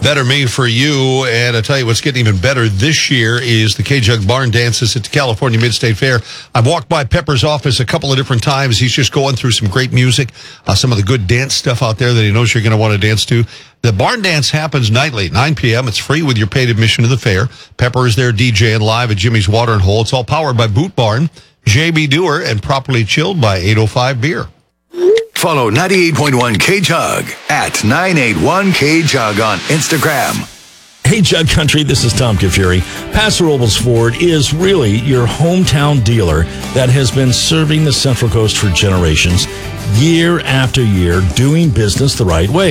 Better Me for You. And I tell you what's getting even better this year is the K-Jug Barn Dances at the California Mid-State Fair. I've walked by Pepper's office a couple of different times. He's just going through some great music, some of the good dance stuff out there that he knows you're going to want to dance to. The barn dance happens nightly, 9 p.m. It's free with your paid admission to the fair. Pepper is there DJing live at Jimmy's Water and Hole. It's all powered by Boot Barn, JB Doer, and properly chilled by 805 Beer. Follow 98.1 K-Jug at 981K-Jug on Instagram. Hey, Jug Country, this is Tom Kafuri. Paso Robles Ford is really your hometown dealer that has been serving the Central Coast for generations, year after year, doing business the right way.